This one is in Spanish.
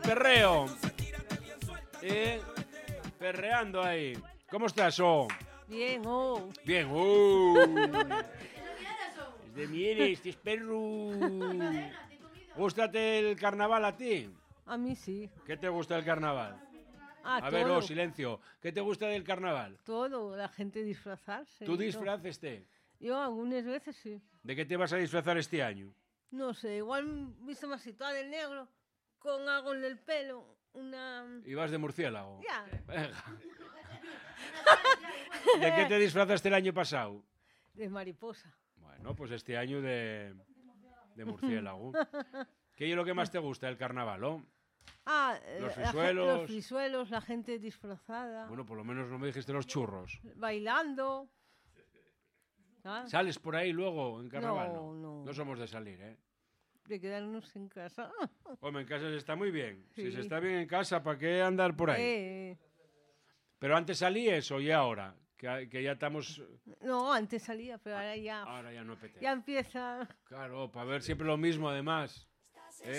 perreo. Perreando ahí. ¿Cómo estás, Bien, Bien, de mieres, este es perro. ¿Gústate el carnaval a ti? A mí sí. ¿Qué te gusta del carnaval? A Todo. ver, silencio. ¿Qué te gusta del carnaval? Todo, la gente disfrazarse. ¿Tú y todo. disfraces? Yo algunas veces sí. ¿De qué te vas a disfrazar este año? No sé, igual visto más situada de negro, con algo en el pelo, una... ¿Y vas de murciélago? Ya. Venga. ¿De qué te disfrazaste el año pasado? De mariposa. Bueno, pues este año de murciélago. ¿Qué es lo que más te gusta del carnaval, oh? Los frisuelos. Los frisuelos, la gente disfrazada. Bueno, por lo menos no me dijiste los churros. Bailando. ¿Ah? ¿Sales por ahí luego en carnaval? No. No somos de salir, ¿eh? De quedarnos en casa. Hombre, en casa se está muy bien. Sí. Si se está bien en casa, ¿para qué andar por ahí? Pero antes salías o ya ahora, que ya estamos... No, antes salía, pero ahora ya... Ahora ya no apetece. Ya empieza... Claro, para ver siempre lo mismo, además.